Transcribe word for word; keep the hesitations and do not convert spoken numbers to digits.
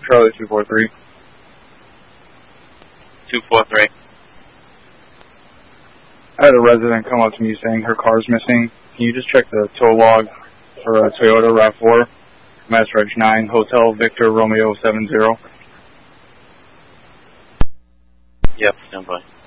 Charlie two four three. two four three. I had a resident come up to me saying her car's missing. Can you just check the tow log for a Toyota RAV four, Mass Reg nine, Hotel Victor Romeo seven zero? Yep, stand by.